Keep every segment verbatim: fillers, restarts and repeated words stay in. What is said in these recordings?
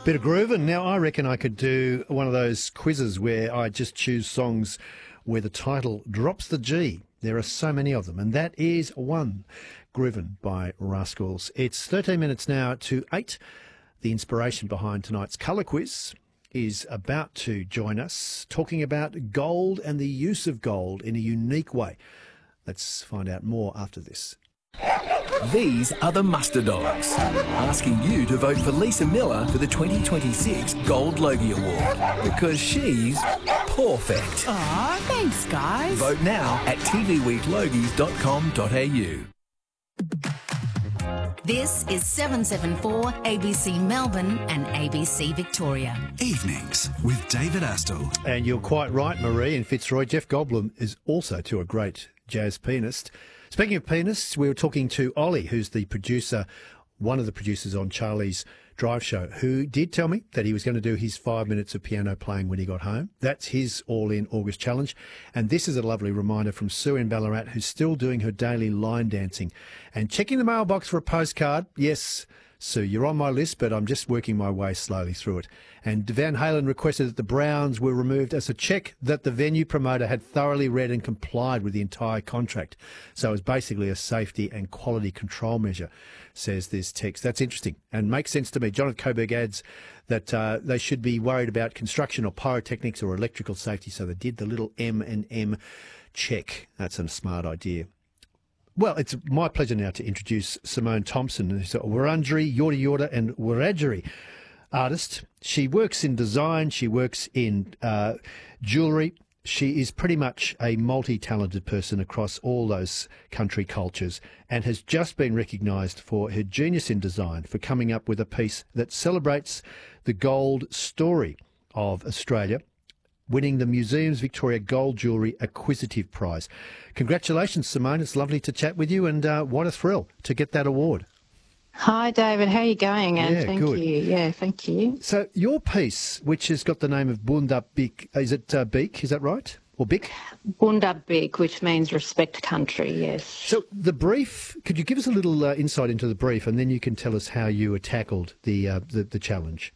Bit of groove, and now I reckon I could do one of those quizzes where I just choose songs where the title drops the G. There are so many of them, and that is one, Groovin' by Rascals. It's thirteen minutes now to eight. The inspiration behind tonight's colour quiz is about to join us, talking about gold and the use of gold in a unique way. Let's find out more after this. These are the Muster Dogs, asking you to vote for Lisa Miller for the twenty twenty-six Gold Logie Award, because she's perfect. Aw, thanks, guys. Vote now at t v week logies dot com dot a u. This is seven seven four A B C Melbourne and A B C Victoria. Evenings with David Astle. And you're quite right, Marie in Fitzroy. Jeff Goldblum is also to a great jazz pianist. Speaking of pianists, we were talking to Ollie, who's the producer, one of the producers on Charlie's Drive Show, who did tell me that he was going to do his five minutes of piano playing when he got home. That's his All-In August challenge. And this is a lovely reminder from Sue in Ballarat, who's still doing her daily line dancing and checking the mailbox for a postcard. Yes, Sue, you're on my list, but I'm just working my way slowly through it. And Van Halen requested that the Browns were removed as a check that the venue promoter had thoroughly read and complied with the entire contract. So it was basically a safety and quality control measure, says this text. That's interesting and makes sense to me. Jonathan Coburg adds that uh, they should be worried about construction or pyrotechnics or electrical safety, so they did the little M and M check. That's a smart idea. Well, it's my pleasure now to introduce Simone Thompson, who's a Wurundjeri, Yorta Yorta and Wiradjuri artist. She works in design, she works in uh, jewellery. She is pretty much a multi-talented person across all those country cultures and has just been recognised for her genius in design for coming up with a piece that celebrates the gold story of Australia, winning the Museums Victoria Gold Jewellery Acquisitive Prize. Congratulations, Simone. It's lovely to chat with you, and uh, what a thrill to get that award. Hi, David. How are you going? And yeah, thank good. you. Yeah, thank you. So your piece, which has got the name of Bunda Bik, is it uh, Beek, is that right? Or Bik? Bunda Bik, which means respect country, yes. So the brief, could you give us a little uh, insight into the brief, and then you can tell us how you tackled the, uh, the, the challenge?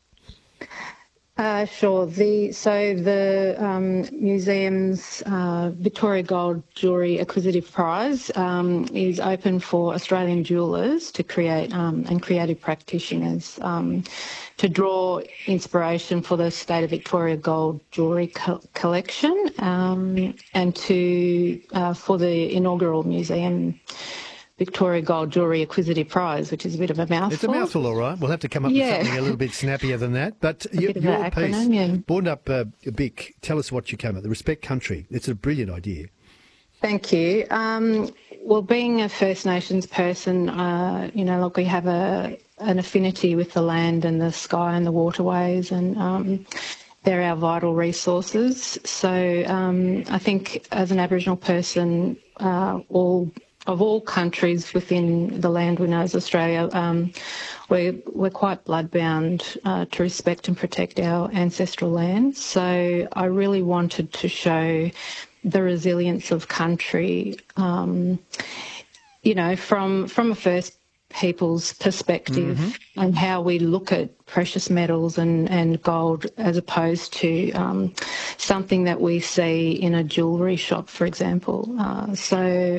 Uh, sure. The so the um, museum's uh, Victoria Gold Jewellery Acquisitive Prize um, is open for Australian jewellers to create um, and creative practitioners um, to draw inspiration for the State of Victoria Gold Jewellery co- collection um, and to uh, for the inaugural museum Victoria Gold Jewellery Acquisitive Prize, which is a bit of a mouthful. It's a mouthful, all right. We'll have to come up yeah. with something a little bit snappier than that. But a your, bit of your an piece, acronym, yeah. Born Up uh, Bik, tell us what you came at. The Respect Country. It's a brilliant idea. Thank you. Um, well, being a First Nations person, uh, you know, look, we have a an affinity with the land and the sky and the waterways, and um, they're our vital resources. So um, I think as an Aboriginal person, uh, all of all countries within the land we know as Australia, um, we're, we're quite bloodbound uh, to respect and protect our ancestral land. So I really wanted to show the resilience of country, um, you know, from from a First People's perspective mm-hmm. and how we look at precious metals and, and gold as opposed to um, something that we see in a jewellery shop, for example. Uh, so